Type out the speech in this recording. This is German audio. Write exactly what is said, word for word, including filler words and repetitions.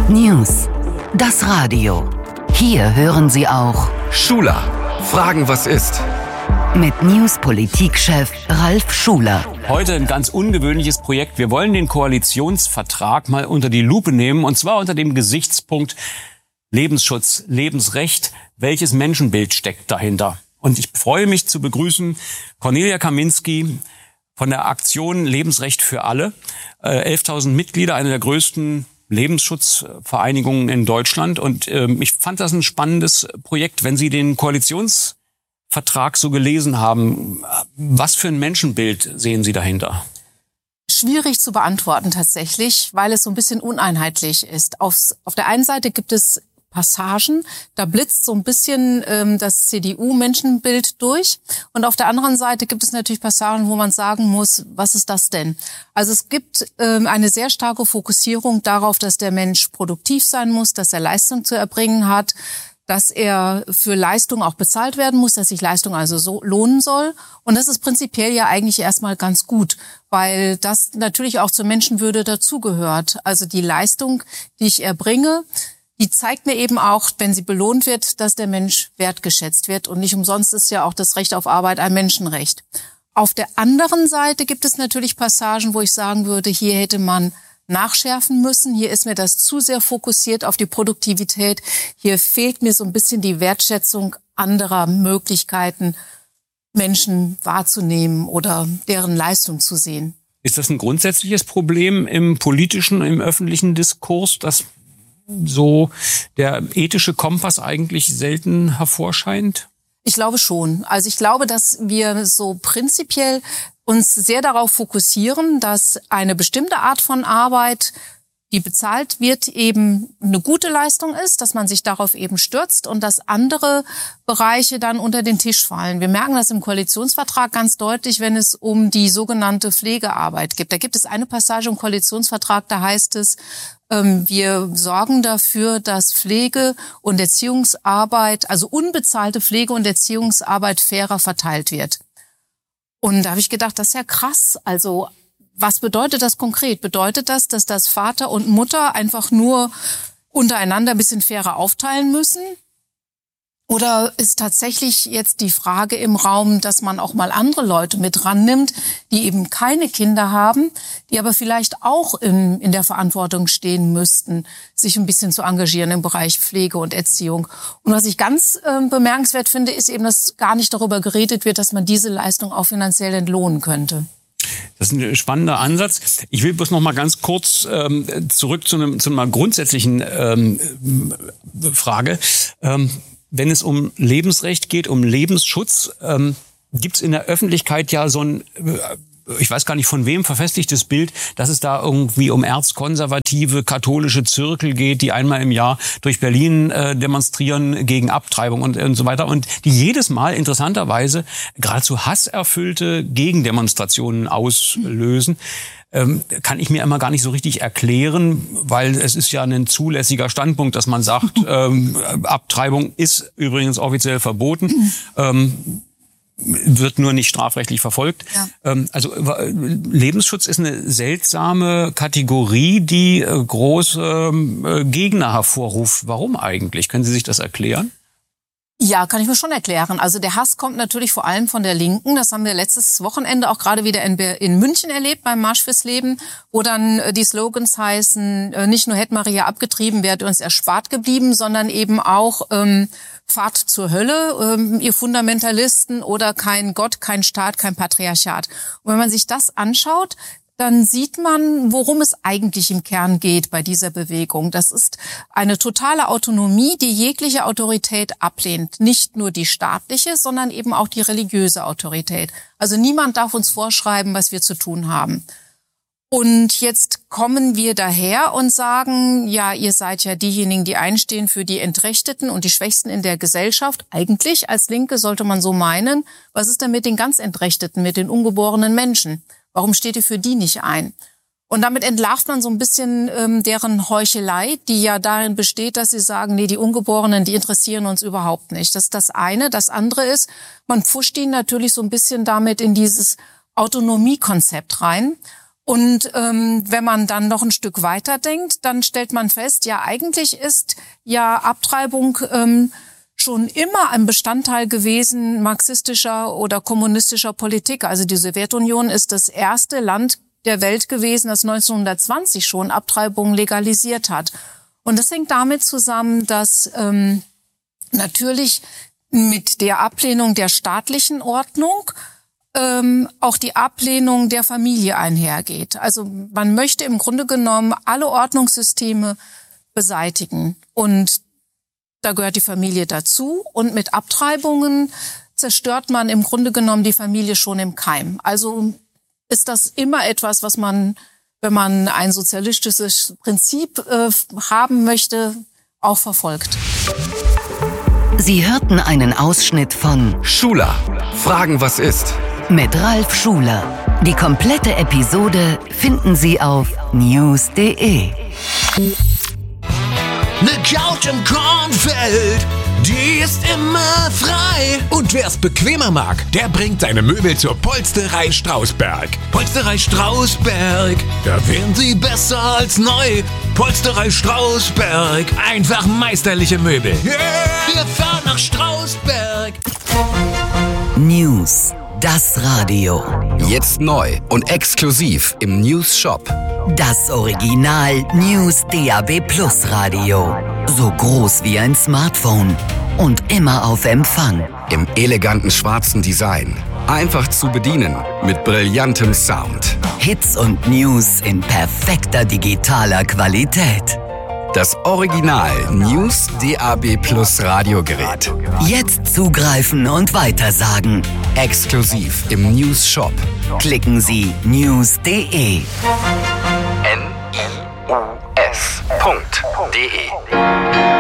News. Das Radio. Hier hören Sie auch Schuler. Fragen, was ist? Mit News-Politik-Chef Ralf Schuler. Heute ein ganz ungewöhnliches Projekt. Wir wollen den Koalitionsvertrag mal unter die Lupe nehmen, und zwar unter dem Gesichtspunkt Lebensschutz, Lebensrecht. Welches Menschenbild steckt dahinter? Und ich freue mich zu begrüßen Cornelia Kaminski von der Aktion Lebensrecht für alle. Äh, elftausend Mitglieder, eine der größten Lebensschutzvereinigungen in Deutschland. Und ähm, ich fand das ein spannendes Projekt. Wenn Sie den Koalitionsvertrag so gelesen haben, was für ein Menschenbild sehen Sie dahinter? Schwierig zu beantworten tatsächlich, weil es so ein bisschen uneinheitlich ist. Aufs, auf der einen Seite gibt es Passagen, da blitzt so ein bisschen ähm, das C D U-Menschenbild durch. Und auf der anderen Seite gibt es natürlich Passagen, wo man sagen muss, was ist das denn? Also es gibt ähm, eine sehr starke Fokussierung darauf, dass der Mensch produktiv sein muss, dass er Leistung zu erbringen hat, dass er für Leistung auch bezahlt werden muss, dass sich Leistung also so lohnen soll. Und das ist prinzipiell ja eigentlich erstmal ganz gut, weil das natürlich auch zur Menschenwürde dazugehört. Also die Leistung, die ich erbringe, die zeigt mir eben auch, wenn sie belohnt wird, dass der Mensch wertgeschätzt wird. Und nicht umsonst ist ja auch das Recht auf Arbeit ein Menschenrecht. Auf der anderen Seite gibt es natürlich Passagen, wo ich sagen würde, hier hätte man nachschärfen müssen. Hier ist mir das zu sehr fokussiert auf die Produktivität. Hier fehlt mir so ein bisschen die Wertschätzung anderer Möglichkeiten, Menschen wahrzunehmen oder deren Leistung zu sehen. Ist das ein grundsätzliches Problem im politischen, im öffentlichen Diskurs, dass so der ethische Kompass eigentlich selten hervorscheint? Ich glaube schon. Also ich glaube, dass wir so prinzipiell uns sehr darauf fokussieren, dass eine bestimmte Art von Arbeit, die bezahlt wird, eben eine gute Leistung ist, dass man sich darauf eben stürzt und dass andere Bereiche dann unter den Tisch fallen. Wir merken das im Koalitionsvertrag ganz deutlich, wenn es um die sogenannte Pflegearbeit geht. Da gibt es eine Passage im Koalitionsvertrag, da heißt es, wir sorgen dafür, dass Pflege- und Erziehungsarbeit, also unbezahlte Pflege- und Erziehungsarbeit fairer verteilt wird. Und da habe ich gedacht, das ist ja krass. Also was bedeutet das konkret? Bedeutet das, dass das Vater und Mutter einfach nur untereinander ein bisschen fairer aufteilen müssen? Oder ist tatsächlich jetzt die Frage im Raum, dass man auch mal andere Leute mit rannimmt, die eben keine Kinder haben, die aber vielleicht auch in, in der Verantwortung stehen müssten, sich ein bisschen zu engagieren im Bereich Pflege und Erziehung. Und was ich ganz äh, bemerkenswert finde, ist eben, dass gar nicht darüber geredet wird, dass man diese Leistung auch finanziell entlohnen könnte. Das ist ein spannender Ansatz. Ich will bloß noch mal ganz kurz ähm, zurück zu, einem, zu einer grundsätzlichen ähm, Frage. Ähm, Wenn es um Lebensrecht geht, um Lebensschutz, ähm, gibt es in der Öffentlichkeit ja so ein, ich weiß gar nicht von wem, verfestigtes Bild, dass es da irgendwie um erzkonservative katholische Zirkel geht, die einmal im Jahr durch Berlin äh, demonstrieren gegen Abtreibung und, und so weiter und die jedes Mal interessanterweise geradezu hasserfüllte Gegendemonstrationen auslösen. Ähm, kann ich mir immer gar nicht so richtig erklären, weil es ist ja ein zulässiger Standpunkt, dass man sagt, ähm, Abtreibung ist übrigens offiziell verboten, ähm, wird nur nicht strafrechtlich verfolgt. Ja. Ähm, also äh, Lebensschutz ist eine seltsame Kategorie, die äh, große äh, Gegner hervorruft. Warum eigentlich? Können Sie sich das erklären? Ja, kann ich mir schon erklären. Also der Hass kommt natürlich vor allem von der Linken. Das haben wir letztes Wochenende auch gerade wieder in, in München erlebt beim Marsch fürs Leben, wo dann die Slogans heißen, nicht nur hätte Maria abgetrieben, wäre uns erspart geblieben, sondern eben auch ähm, Fahrt zur Hölle, ähm, ihr Fundamentalisten, oder kein Gott, kein Staat, kein Patriarchat. Und wenn man sich das anschaut, dann sieht man, worum es eigentlich im Kern geht bei dieser Bewegung. Das ist eine totale Autonomie, die jegliche Autorität ablehnt. Nicht nur die staatliche, sondern eben auch die religiöse Autorität. Also niemand darf uns vorschreiben, was wir zu tun haben. Und jetzt kommen wir daher und sagen, ja, ihr seid ja diejenigen, die einstehen für die Entrechteten und die Schwächsten in der Gesellschaft. Eigentlich als Linke sollte man so meinen. Was ist denn mit den ganz Entrechteten, mit den ungeborenen Menschen? Warum steht ihr für die nicht ein? Und damit entlarvt man so ein bisschen ähm, deren Heuchelei, die ja darin besteht, dass sie sagen, nee, die Ungeborenen, die interessieren uns überhaupt nicht. Das ist das eine. Das andere ist, man pfuscht ihn natürlich so ein bisschen damit in dieses Autonomiekonzept rein. Und ähm, wenn man dann noch ein Stück weiter denkt, dann stellt man fest, ja, eigentlich ist ja Abtreibung ähm, schon immer ein Bestandteil gewesen marxistischer oder kommunistischer Politik. Also die Sowjetunion ist das erste Land der Welt gewesen, das neunzehnhundertzwanzig schon Abtreibung legalisiert hat. Und das hängt damit zusammen, dass ähm, natürlich mit der Ablehnung der staatlichen Ordnung ähm, auch die Ablehnung der Familie einhergeht. Also man möchte im Grunde genommen alle Ordnungssysteme beseitigen. Und da gehört die Familie dazu. Und mit Abtreibungen zerstört man im Grunde genommen die Familie schon im Keim. Also ist das immer etwas, was man, wenn man ein sozialistisches Prinzip äh, haben möchte, auch verfolgt. Sie hörten einen Ausschnitt von Schula. Fragen, was ist? Mit Ralf Schuler. Die komplette Episode finden Sie auf news punkt de. Ne Couch im Kornfeld, die ist immer frei. Und wer's bequemer mag, der bringt seine Möbel zur Polsterei Strausberg. Polsterei Strausberg, da wären sie besser als neu. Polsterei Strausberg, einfach meisterliche Möbel. Yeah, wir fahren nach Strausberg. News, das Radio. Jetzt neu und exklusiv im News Shop. Das Original News D A B Plus Radio. So groß wie ein Smartphone und immer auf Empfang. Im eleganten schwarzen Design. Einfach zu bedienen mit brillantem Sound. Hits und News in perfekter digitaler Qualität. Das Original News D A B Plus Radiogerät. Jetzt zugreifen und weitersagen. Exklusiv im News Shop. Klicken Sie news punkt de. N I U S Punkt D E